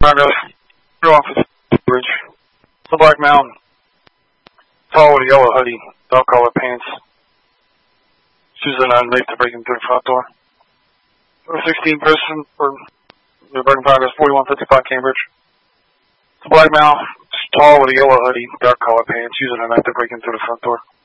Progress. Your office. Bridge. It's a black male. Tall with a yellow hoodie. Dark colored pants. Shoes are underneath to breaking through the front door. 16 person for the breaking progress 4155 Cambridge. It's a black male. Tall with a yellow hoodie. Dark colored pants. Shoes are underneath to breaking through the front door.